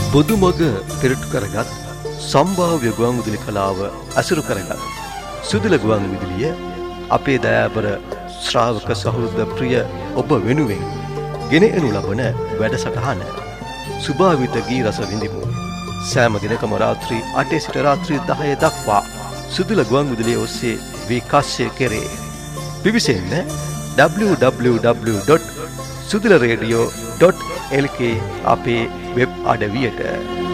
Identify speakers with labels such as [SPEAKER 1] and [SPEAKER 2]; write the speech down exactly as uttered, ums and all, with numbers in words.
[SPEAKER 1] බොදුමග පෙරටු කරගත් සම්භාව්‍ය ගුවන්විදුලි කලාව අසුරු කරගත් සුදුල ගුවන්විදුලිය අපේ දයාබර ශ්‍රාවක සහෘද ප්‍රිය ඔබ වෙනුවෙන් ගෙන එනු ලබන වැඩසටහන සුභාවිත ගී රස විඳිමු. සෑම දිනකම රාත්‍රී අටේ සිට රාත්‍රී දහය දක්වා සුදුල ගුවන්විදුලිය ඔස්සේ විකාශය කෙරේ. පිවිසෙන්න W W W dot සුදුල radio dot L කේ අපේ වෙබ් අඩවියට.